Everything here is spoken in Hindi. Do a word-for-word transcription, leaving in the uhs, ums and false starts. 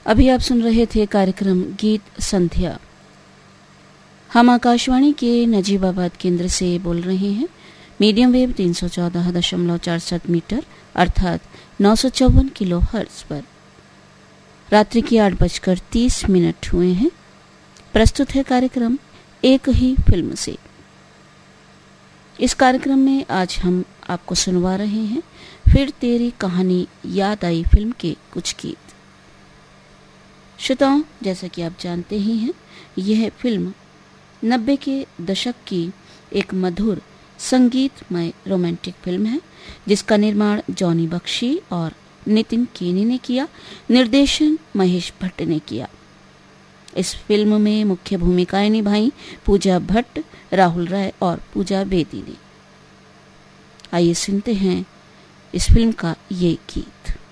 अभी आप सुन रहे थे कार्यक्रम गीत संध्या। हम आकाशवाणी के नजीबाबाद केंद्र से बोल रहे हैं। मीडियम वेव तीन सौ चौदह दशमलव चार सात मीटर अर्थात नौ सौ चौवन किलो हर्ट्ज पर। रात्रि के आठ बजकर तीस मिनट हुए हैं। प्रस्तुत है कार्यक्रम एक ही फिल्म से। इस कार्यक्रम में आज हम आपको सुनवा रहे हैं फिर तेरी कहानी याद आई फिल्म के कुछ गीत। श्रोताओं, जैसा कि आप जानते ही हैं, यह फिल्म नब्बे के दशक की एक मधुर संगीतमय रोमांटिक फिल्म है जिसका निर्माण जॉनी बख्शी और नितिन केनी ने किया, निर्देशन महेश भट्ट ने किया। इस फिल्म में मुख्य भूमिकाएं निभाई पूजा भट्ट, राहुल राय और पूजा बेदी ने। आइए सुनते हैं इस फिल्म का ये गीत।